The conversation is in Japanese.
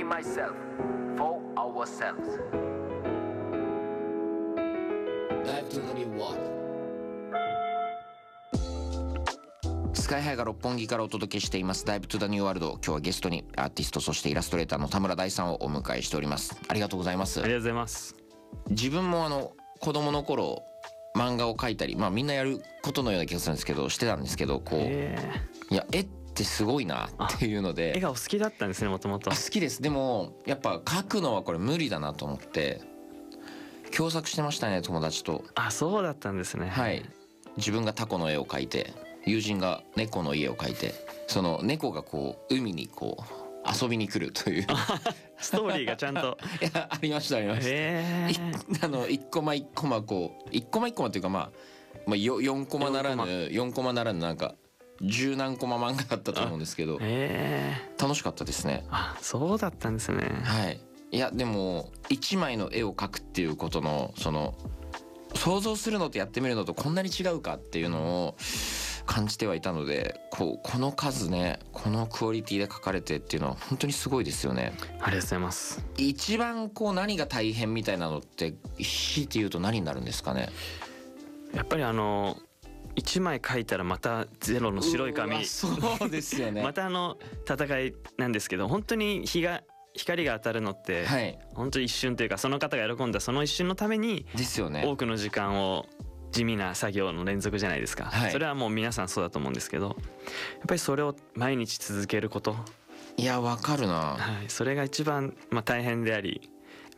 myself for ourselves. Dive to the new world. スカイハイが六本木からお届けしています Dive to the New World。 今日はゲストにアーティスト、そしてイラストレーターの田村大さんをお迎えしております。ありがとうございます。 ありがとうございます。 自分も子供の頃漫画を描いたり、みんなやることのような気がするんですけどしてたんですけど、いや絵ってすごいなっていうので。 絵がお好きだったんですね、もともと。 好きです。でもやっぱ描くのはこれ無理だなと思って共作してましたね、友達と。 あ、そうだったんですね。 はい。自分がタコの絵を描いて、友人が猫の家を描いて、その猫が海に遊びに来るというストーリーがちゃんといやありましたありました。一コマ一コマ一コマ一コマっていうか4コマならぬなんか十何コマ漫画だったと思うんですけど、楽しかったですね。 あ、そうだったんですね。 はい。いやでも一枚の絵を描くっていうことの想像するのとやってみるのとこんなに違うかっていうのを感じてはいたので、この数ね、このクオリティで描かれてっていうのは本当にすごいですよね。 ありがとうございます。 一番何が大変みたいなのって強いて言うと何になるんですかね。 やっぱり1枚描いたらまたゼロの白い紙、 そうですよねまた戦いなんですけど、本当に光が当たるのって、はい、本当に一瞬というか、その方が喜んだその一瞬のためにですよね。 多くの時間を地味な作業の連続じゃないですか、はい、それはもう皆さんそうだと思うんですけど、やっぱりそれを毎日続けること、 いやわかるな、 はい、それが一番大変であり